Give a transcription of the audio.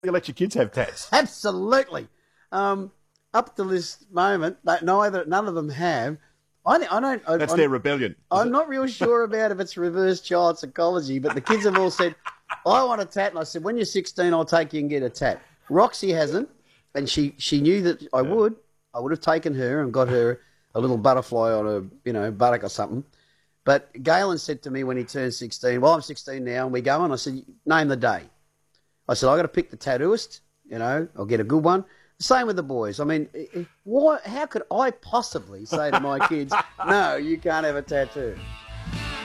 You let your kids have tats. Absolutely. Up to this moment, none of them have. That's their rebellion. I'm not real sure about if it's reverse child psychology, but the kids have all said, I want a tat. And I said, when you're 16, I'll take you and get a tat. Roxy hasn't, and she knew that I would. I would have taken her and got her a little butterfly on her, buttock or something. But Galen said to me when he turned 16, well, I'm 16 now, and we go on. I said, name the day. I said, I got to pick the tattooist. I'll get a good one. Same with the boys. I mean, how could I possibly say to my kids, no, you can't have a tattoo?